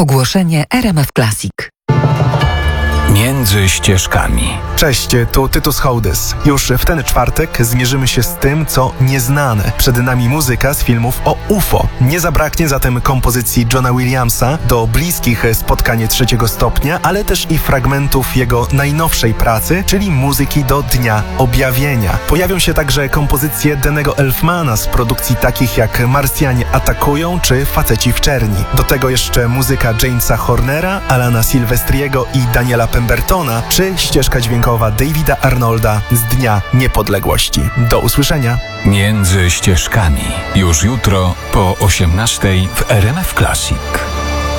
Ogłoszenie RMF Classic. Między ścieżkami. Cześć, tu Tytus Hołdys. Już w ten czwartek zmierzymy się z tym, co nieznane. Przed nami muzyka z filmów o UFO. Nie zabraknie zatem kompozycji Johna Williamsa do bliskich Spotkanie trzeciego stopnia, ale też i fragmentów jego najnowszej pracy, czyli muzyki do Dnia Objawienia. Pojawią się także kompozycje Dennego Elfmana z produkcji takich jak Marsjanie atakują czy Faceci w czerni. Do tego jeszcze muzyka Jamesa Hornera, Alana Silvestriego i Daniela Pembertona, czy ścieżka dźwiękowa Davida Arnolda z Dnia Niepodległości. Do usłyszenia. Między ścieżkami. Już jutro po 18:00 w RMF Classic.